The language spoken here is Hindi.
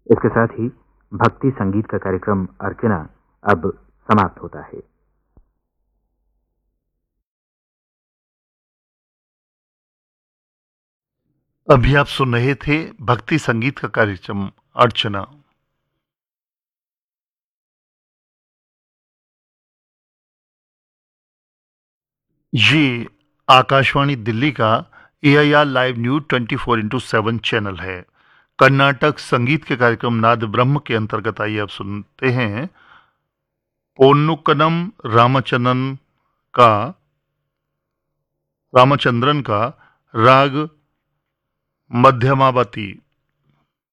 इसके साथ ही भक्ति संगीत का कार्यक्रम अर्चना अब समाप्त होता है। अभी आप सुन रहे थे भक्ति संगीत का कार्यक्रम अर्चना। ये आकाशवाणी दिल्ली का AIR लाइव न्यूज 24/7 चैनल है। कर्नाटक संगीत के कार्यक्रम नाद ब्रह्म के अंतर्गत आइए आप सुनते हैं पोन्नुकनम रामचंद्रन का राग मध्यमावती।